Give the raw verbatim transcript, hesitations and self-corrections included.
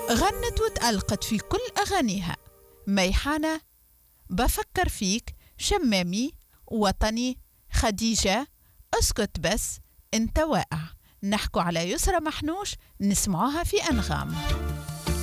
غنت وتألقت في كل أغانيها. ميحانة، بفكر فيك، شمامي، وطني، خديجة، اسكت بس، انت واقع. نحكوا على يسرى محنوش، نسمعوها في أنغام.